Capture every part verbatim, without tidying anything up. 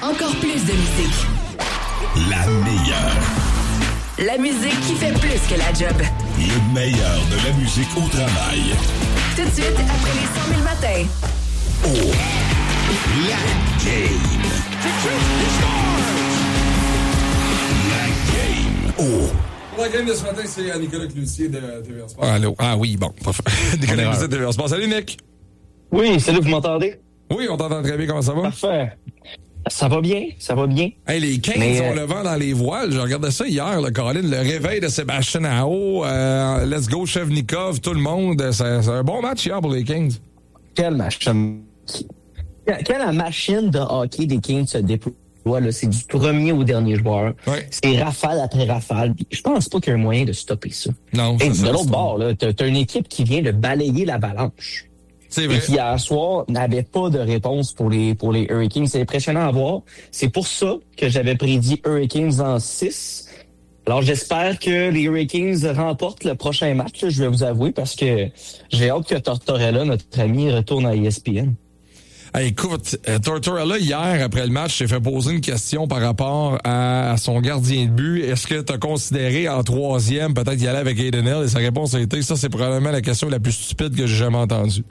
encore plus de musique. La meilleure. La musique qui fait plus que la job. Le meilleur de la musique au travail. Tout de suite, après les cent mille matins. Oh, la game. La game. Oh. Pour la game de ce matin, c'est Nicolas Cloutier de T V R Sport. Allô? Ah oui, bon. Nicolas Cloutier de T V R Sport. Salut, Nick. Oui, salut, vous m'entendez? Oui, on t'entend très bien. Comment ça va? Parfait. Ça va bien, ça va bien. Hey, les Kings Mais, ont euh... le vent dans les voiles. Je regardais ça hier, le Colin, le réveil de Sébastien Aho, euh, Let's Go Chevnikov, tout le monde. C'est, c'est un bon match hier pour les Kings. Quelle machine. Quand la machine de hockey des Kings se déploie, là, c'est du premier au dernier joueur. Ouais. C'est rafale après rafale. Je pense pas qu'il y a un moyen de stopper ça. Non, Et c'est de ça, l'autre c'est bord, là, t'as, t'as une équipe qui vient de balayer l'Avalanche. C'est vrai. Et qui, hier soir, n'avait pas de réponse pour les, pour les Hurricanes. C'est impressionnant à voir. C'est pour ça que j'avais prédit Hurricanes en six. Alors, j'espère que les Hurricanes remportent le prochain match, là, je vais vous avouer, parce que j'ai hâte que Tortorella, notre ami, retourne à E S P N. Hey, écoute, euh, Tortorella, hier, après le match, s'est fait poser une question par rapport à, à son gardien de but. Est-ce que tu as considéré en troisième, peut-être y aller avec Aiden Hill? Et sa réponse a été, ça, c'est probablement la question la plus stupide que j'ai jamais entendue.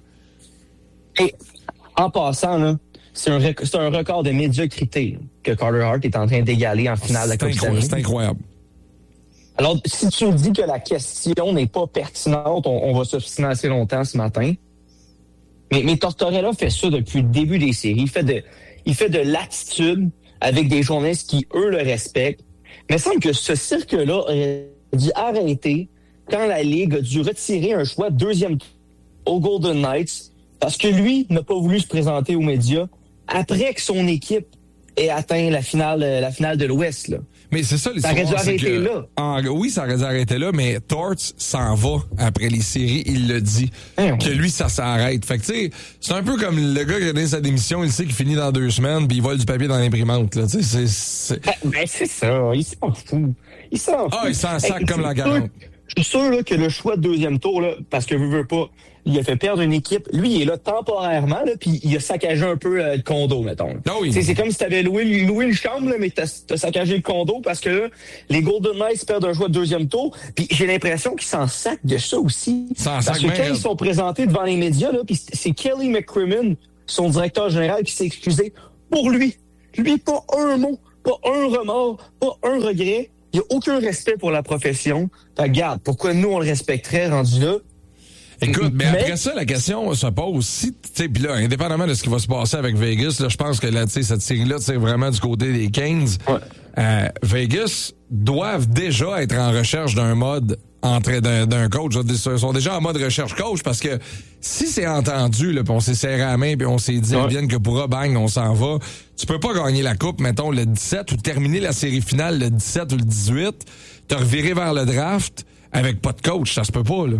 Et en passant, là, c'est un, rec- c'est un record de médiocrité que Carter Hart est en train d'égaler en finale de la Coupe Stanley. C'est incroyable. Alors, si tu me dis que la question n'est pas pertinente, on, on va s'obstiner assez longtemps ce matin. Mais, mais Tortorella fait ça depuis le début des séries. Il fait de, il fait de l'attitude avec des journalistes qui, eux, le respectent. Mais il semble que ce cirque-là aurait dû arrêter quand la Ligue a dû retirer un choix deuxième tour aux Golden Knights parce que lui n'a pas voulu se présenter aux médias après que son équipe ait atteint la finale, la finale de l'Ouest, là. Mais c'est ça l'histoire. Ça aurait dû arrêter que, là. En, oui, ça aurait dû arrêter là, mais Torts s'en va après les séries, il le dit. Hein, que lui, ça s'arrête. Fait que tu sais, c'est un peu comme le gars qui a donné sa démission, il sait qu'il finit dans deux semaines, puis il vole du papier dans l'imprimante, là. Tu sais, c'est, c'est... Ben, ben, c'est ça, il s'en fout. Il s'en fout. Ah, il s'en sac Hey, comme la je suis quarante. sûr- Je suis sûr là, que le choix de deuxième tour, là, parce que veut, veut pas, il a fait perdre une équipe. Lui, il est là temporairement, là, puis il a saccagé un peu euh, le condo, mettons. Ah oui. C'est, c'est comme si tu avais loué, loué une chambre, là, mais tu as saccagé le condo parce que là, les Golden Knights perdent un choix de deuxième tour. Puis j'ai l'impression qu'ils s'en sacent de ça aussi. S'en Parce sacent que bien, quand là. ils sont présentés devant les médias, là, puis c'est Kelly McCrimmon, son directeur général, qui s'est excusé pour lui. Lui, pas un mot, pas un remords, pas un regret. Il n'y a aucun respect pour la profession. Fait, regarde, pourquoi nous, on le respecterait rendu là? Écoute, mais, Mais- après ça, la question se pose si, tu sais, puis là, indépendamment de ce qui va se passer avec Vegas, là, je pense que là, tu sais, cette série-là, c'est vraiment du côté des Kings. Ouais. Euh, Vegas doivent déjà être en recherche d'un mode entrée d'un, d'un coach. Ils sont déjà en mode recherche coach parce que si c'est entendu, là, puis on s'est serré la main, puis on s'est dit, Ouais. vienne que pourra, bang, on s'en va. Tu peux pas gagner la coupe, mettons, le dix-sept ou terminer la série finale le dix-sept ou le dix-huit, te revirer vers le draft avec pas de coach. Ça se peut pas, là.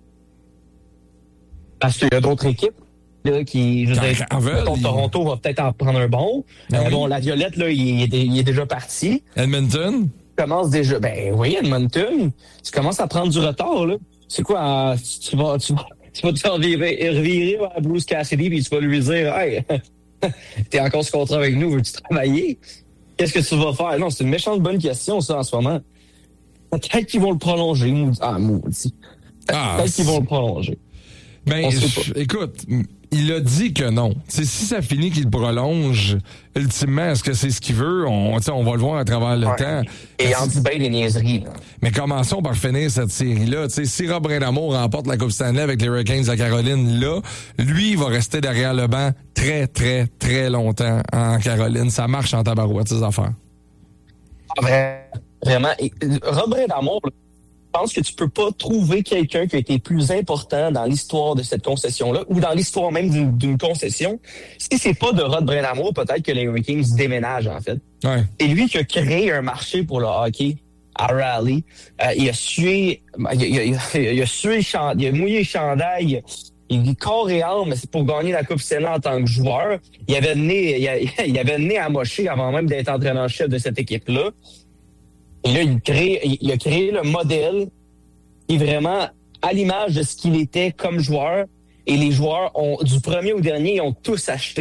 Parce qu'il y a d'autres équipes là, qui, je veux dire, En veulent, mettons, ils- Toronto va peut-être en prendre un bon. Ah Euh, oui. Bon, la Violette, là, il est, il est déjà parti. Edmonton? Commence déjà. Ben oui, Edmonton, tu commences à prendre du retard, là. C'est quoi, euh, tu, tu vas, tu vas, tu vas te revirer, revirer vers Bruce Cassidy puis tu vas lui dire, hey, t'es encore ce contrat avec nous, veux-tu travailler? Qu'est-ce que tu vas faire? Non, c'est une méchante bonne question, ça, en ce moment. Peut-être qu'ils vont le prolonger, maudit. Ah, maudit. Ah, Peut-être qu'ils vont le prolonger. Ben, On sait je- écoute, il a dit que non. T'sais, si ça finit qu'il prolonge, ultimement, est-ce que c'est ce qu'il veut? On, t'sais, on va le voir à travers le Ouais. temps. Et Mais, en dit bien des niaiseries, là. mais commençons par finir cette série-là. T'sais, si Rob Brindamour remporte la Coupe Stanley avec les Hurricanes à Caroline, là, lui, il va rester derrière le banc très, très, très longtemps en Caroline. Ça marche en tabarouette, ces affaires. Vraiment. Et, euh, Robert Damour, là, je pense que tu peux pas trouver quelqu'un qui a été plus important dans l'histoire de cette concession-là ou dans l'histoire même d'une, d'une concession. Si c'est pas de Rod Brindamour, peut-être que les Hurricanes déménagent, en fait. Ouais. C'est lui qui a créé un marché pour le hockey à Raleigh. Euh, il a sué, il a, il a, il a, il a sué, le chand- il a mouillé le chandail. Il dit corps et âme, mais c'est pour gagner la Coupe Stanley en tant que joueur. Il avait né, il, a, il avait né à Moché avant même d'être entraîneur-chef de cette équipe-là. Et là, il, crée, il a créé le modèle qui est vraiment à l'image de ce qu'il était comme joueur. Et les joueurs, ont du premier au dernier, ils ont tous acheté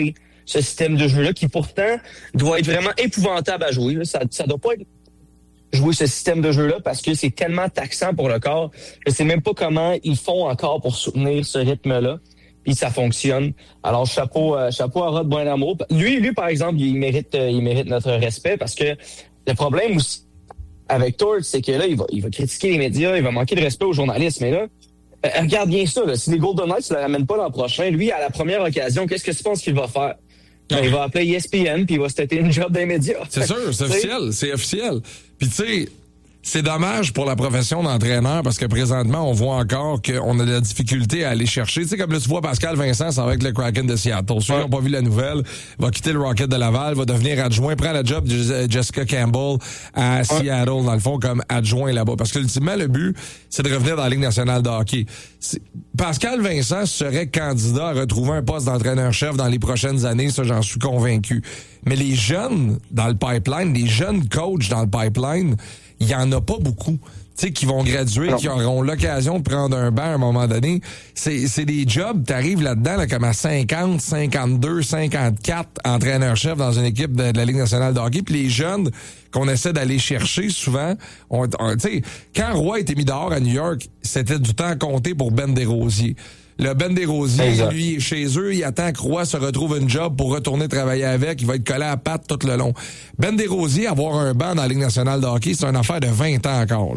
ce système de jeu-là qui pourtant doit être vraiment épouvantable à jouer. Là. Ça, ça doit pas être jouer ce système de jeu-là parce que c'est tellement taxant pour le corps. Je sais même pas comment ils font encore pour soutenir ce rythme-là. Puis ça fonctionne. Alors chapeau, euh, chapeau à Rod Buenamour. Lui, lui par exemple, il mérite, euh, il mérite notre respect parce que le problème aussi avec Torts, c'est que là, il va, il va critiquer les médias, il va manquer de respect aux journalistes. Mais là, euh, regarde bien ça. Là, si les Golden Knights ne le ramènent pas l'an prochain, lui, à la première occasion, qu'est-ce que tu penses qu'il va faire? Ben, il va appeler E S P N puis il va se têter une job des médias. C'est sûr, c'est officiel, c'est officiel. Puis tu sais, c'est dommage pour la profession d'entraîneur parce que présentement, on voit encore qu'on a de la difficulté à aller chercher. Tu sais, comme là, tu vois Pascal Vincent, c'est avec le Kraken de Seattle. Ceux qui n'ont pas vu la nouvelle, va quitter le Rocket de Laval, va devenir adjoint, prend la job de Jessica Campbell à Seattle, dans le fond, comme adjoint là-bas. Parce que ultimement, le but, c'est de revenir dans la Ligue nationale de hockey. C'est... Pascal Vincent serait candidat à retrouver un poste d'entraîneur-chef dans les prochaines années, ça, j'en suis convaincu. Mais les jeunes dans le pipeline, les jeunes coachs dans le pipeline, il y en a pas beaucoup. Tu sais, qui vont graduer, non. qui auront l'occasion de prendre un banc à un moment donné. C'est, c'est des jobs, t'arrives là-dedans, là, comme à cinquante, cinquante-deux, cinquante-quatre entraîneurs-chefs dans une équipe de, de la Ligue nationale de hockey. Puis les jeunes qu'on essaie d'aller chercher souvent, on, on, tu sais, quand Roy était mis dehors à New York, c'était du temps compté pour Ben Desrosiers. Le Ben Desrosiers, exact. Lui, chez eux, il attend que Roy se retrouve une job pour retourner travailler avec. Il va être collé à patte tout le long. Ben Desrosiers, avoir un banc dans la Ligue nationale de hockey, c'est une affaire de vingt ans encore. Là,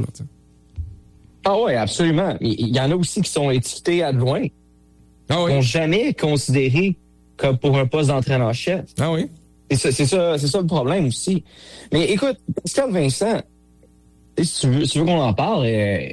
ah oui, absolument. Il y en a aussi qui sont étiquetés adjoints. Ah oui. Qui sont jamais considérés comme pour un poste d'entraîneur-chef. Ah oui. C'est ça, c'est ça, c'est ça le problème aussi. Mais écoute, Pascal Vincent, si tu veux, si tu veux qu'on en parle, euh,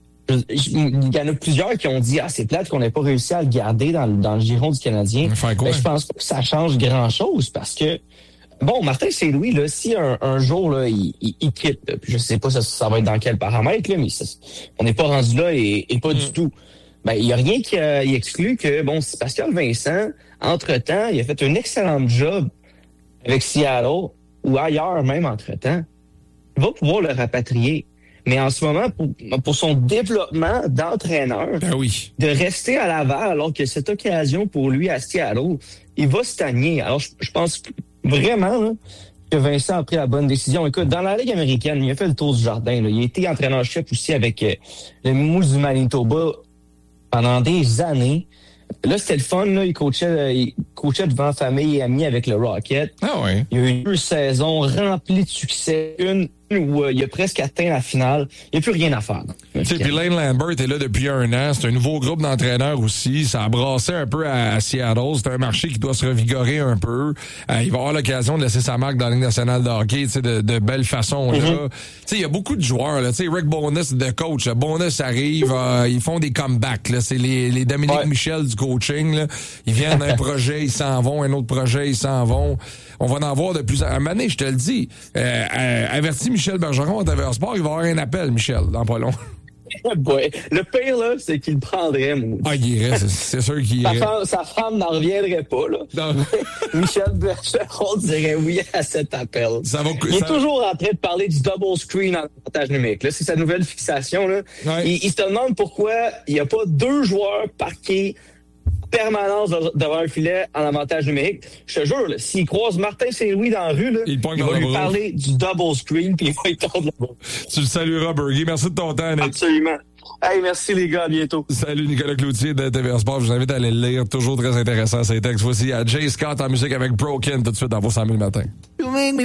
il y en a plusieurs qui ont dit « Ah, c'est plate qu'on n'ait pas réussi à le garder dans, dans le giron du Canadien. » Ben, je pense pas que ça change grand-chose parce que, bon, Martin Saint-Louis, là, si un, un jour, là, il, il, il quitte, là, puis je sais pas ça, ça va être dans quel paramètre, là, mais ça, on n'est pas rendu là et, et pas mm. du tout. Ben, il y a rien qui euh, exclut que, bon, si Pascal Vincent, entre-temps, il a fait un excellent job avec Seattle ou ailleurs même entre-temps, il va pouvoir le rapatrier. Mais en ce moment, pour, pour son développement d'entraîneur, ben oui. de rester à Laval alors que cette occasion pour lui à Seattle, il va stagner. Alors, je, je pense vraiment là, que Vincent a pris la bonne décision. Écoute, dans la Ligue américaine, il a fait le tour du jardin. Là. Il a été entraîneur-chef aussi avec euh, le Moose du Manitoba pendant des années. Là, c'était le fun. Là. Il coachait, il coachait devant famille et amis avec le Rocket. Ah ouais. Il y a eu deux saisons remplies de succès. Une où euh, il a presque atteint la finale. Il n'y a plus rien à faire. Tu sais, puis Lane Lambert est là depuis un an. C'est un nouveau groupe d'entraîneurs aussi. Ça a brassé un peu à, à Seattle. C'est un marché qui doit se revigorer un peu. Euh, il va avoir l'occasion de laisser sa marque dans la Ligue nationale de hockey, tu sais, de, de belle façon. Mm-hmm. Là. Tu sais, il y a beaucoup de joueurs. Là. Tu sais, Rick Bowness, de coach. Là. Bowness arrive, euh, ils font des comebacks. Là. C'est les, les Dominique ouais. Michel du coaching. Là. Ils viennent d'un projet, ils s'en vont. Un autre projet, ils s'en vont. On va en avoir de plus en plus. À un moment donné, je te le dis, euh, euh, avertis Michel Bergeron à T V R Sport, il va avoir un appel, Michel, dans pas long. Ouais. Le pire, là, c'est qu'il le prendrait, moi. Ah, il irait, c'est, c'est sûr qu'il irait. Sa femme, sa femme n'en reviendrait pas, là. Non. Michel Bergeron dirait oui à cet appel. Ça va, il ça... est toujours en train de parler du double screen en avantage numérique. Là, c'est sa nouvelle fixation, là. Ouais. Il, il se demande pourquoi il n'y a pas deux joueurs parqués permanence devant un filet en avantage numérique. Je te jure, là, s'il croise Martin Saint-Louis dans la rue, là, il, il va lui bras. parler du double screen puis il va y tordre la bras. Tu le salueras, Bergie. Merci de ton temps, Nick. Absolument. Hey, merci les gars, à bientôt. Salut Nicolas Cloutier de T V R Sport. Je vous invite à aller le lire. Toujours très intéressant ces textes. Voici à Jay Scott en musique avec Broken tout de suite dans vos cent mille matins.